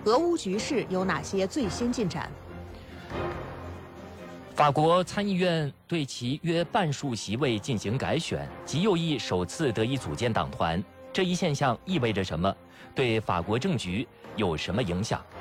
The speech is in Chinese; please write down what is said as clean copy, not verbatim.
俄乌局势有哪些最新进展？ 法国参议院对其约半数席位进行改选，极右翼首次得以组建党团。这一现象意味着什么？对法国政局有什么影响？